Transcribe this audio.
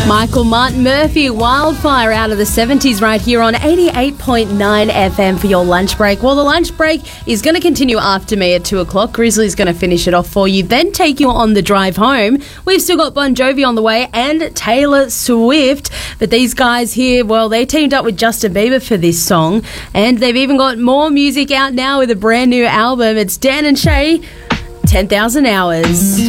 Michael Martin Murphy, Wildfire out of the 70s right here on 88.9 FM for your lunch break. Well, the lunch break is going to continue after me at 2 o'clock. Grizzly's going to finish it off for you, then take you on the drive home. We've still got Bon Jovi on the way and Taylor Swift. But these guys here, well, they teamed up with Justin Bieber for this song. And they've even got more music out now with a brand new album. It's Dan and Shay, 10,000 Hours.